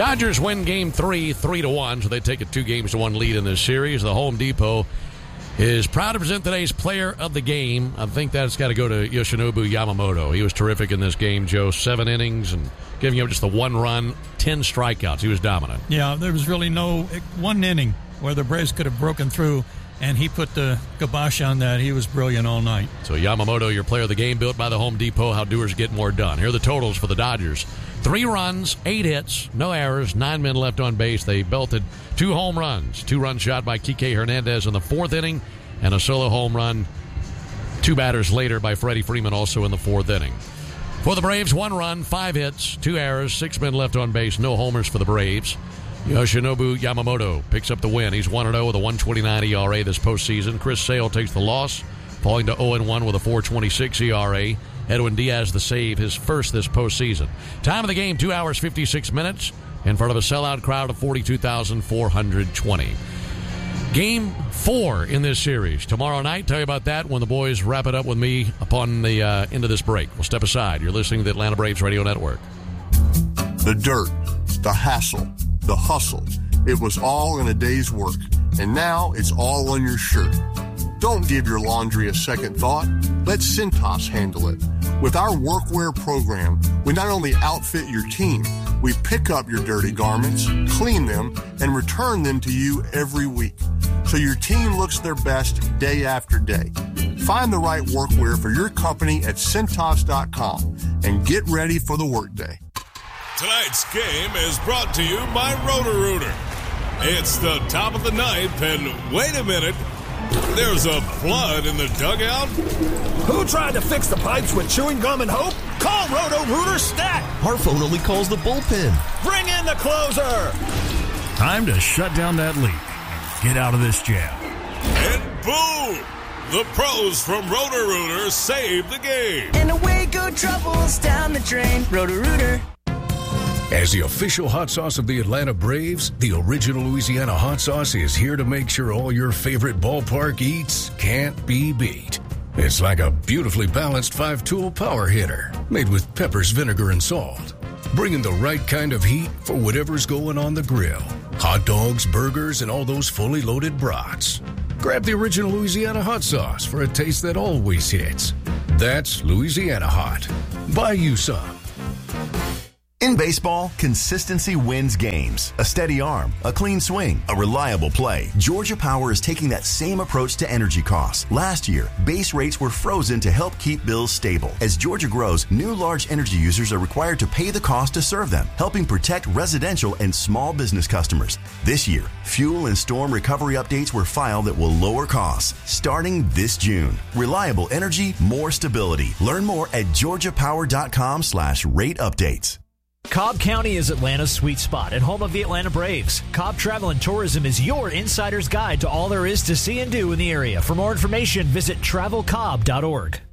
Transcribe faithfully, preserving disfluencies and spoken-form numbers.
Dodgers win game three, three to one, so they take a two games to one lead in this series. The Home Depot is proud to present today's player of the game. I think that's got to go to Yoshinobu Yamamoto. He was terrific in this game, Joe. Seven innings and giving up just the one run, ten strikeouts. He was dominant. Yeah, there was really no one inning where the Braves could have broken through, and he put the kibosh on that. He was brilliant all night. So Yamamoto, your player of the game, built by the Home Depot. How doers get more done. Here are the totals for the Dodgers. Three runs, eight hits, no errors, nine men left on base. They belted two home runs. Two runs shot by Kike Hernandez in the fourth inning, and a solo home run two batters later by Freddie Freeman also in the fourth inning. For the Braves, one run, five hits, two errors, six men left on base, no homers for the Braves. Yoshinobu Yamamoto picks up the win. He's one and oh with a one twenty-nine E R A this postseason. Chris Sale takes the loss, falling to oh and one with a four twenty-six E R A. Edwin Diaz the save, his first this postseason. Time of the game, two hours, fifty-six minutes, in front of a sellout crowd of forty-two thousand four hundred twenty. Game four in this series. Tomorrow night, tell you about that when the boys wrap it up with me upon the uh, end of this break. We'll step aside. You're listening to the Atlanta Braves Radio Network. The dirt, the hassle, the hustle. It was all in a day's work, and now it's all on your shirt. Don't give your laundry a second thought. Let Cintas handle it. With our workwear program, we not only outfit your team, we pick up your dirty garments, clean them, and return them to you every week, so your team looks their best day after day. Find the right workwear for your company at Cintas dot com and get ready for the workday. Tonight's game is brought to you by Roto-Rooter. It's the top of the ninth, and wait a minute, there's a flood in the dugout. Who tried to fix the pipes with chewing gum and hope? Call Roto-Rooter Stat. Our phone only calls the bullpen. Bring in the closer. Time to shut down that leak and get out of this jam. And boom! The pros from Roto-Rooter save the game. And away go troubles down the drain. Roto-Rooter. As the official hot sauce of the Atlanta Braves, the original Louisiana hot sauce is here to make sure all your favorite ballpark eats can't be beat. It's like a beautifully balanced five-tool power hitter made with peppers, vinegar, and salt, bringing the right kind of heat for whatever's going on the grill. Hot dogs, burgers, and all those fully loaded brats. Grab the original Louisiana hot sauce for a taste that always hits. That's Louisiana Hot. Buy you some. In baseball, consistency wins games. A steady arm, a clean swing, a reliable play. Georgia Power is taking that same approach to energy costs. Last year, base rates were frozen to help keep bills stable. As Georgia grows, new large energy users are required to pay the cost to serve them, helping protect residential and small business customers. This year, fuel and storm recovery updates were filed that will lower costs starting this June. Reliable energy, more stability. Learn more at georgia power dot com slash rate updates. Cobb County is Atlanta's sweet spot and home of the Atlanta Braves. Cobb Travel and Tourism is your insider's guide to all there is to see and do in the area. For more information, visit travel cobb dot org.